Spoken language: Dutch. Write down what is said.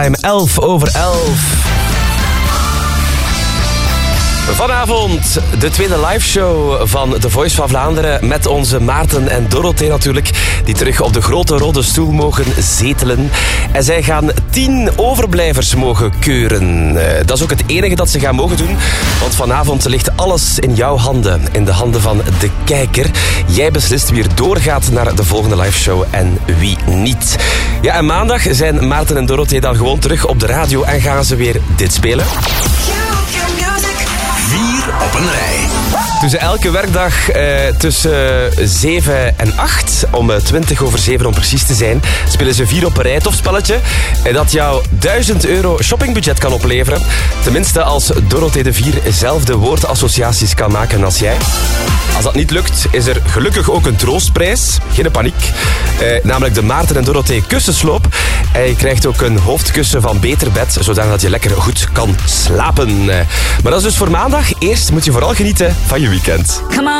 11 over 11. Vanavond de tweede liveshow van The Voice van Vlaanderen met onze Maarten en Dorothee natuurlijk, die terug op de grote rode stoel mogen zetelen. En zij gaan 10 overblijvers mogen keuren. Dat is ook het enige dat ze gaan mogen doen, want vanavond ligt alles in jouw handen, in de handen van de kijker. Jij beslist wie er doorgaat naar de volgende liveshow en wie niet. Ja, en maandag zijn Maarten en Dorothee dan gewoon terug op de radio en gaan ze weer dit spelen. 4 op een rij. Dus elke werkdag tussen 7 en 8, om 20 over 7 om precies te zijn, spelen ze 4 op een rij topspelletje dat jou €1000 shoppingbudget kan opleveren. Tenminste als Dorothee de 4 zelfde woordassociaties kan maken als jij. Als dat niet lukt, is er gelukkig ook een troostprijs. Geen paniek. Namelijk de Maarten en Dorothee kussensloop. En je krijgt ook een hoofdkussen van Beter Bed, zodat je lekker goed kan slapen. Maar dat is dus voor maandag. Eerst moet je vooral genieten van je weekend. Come on.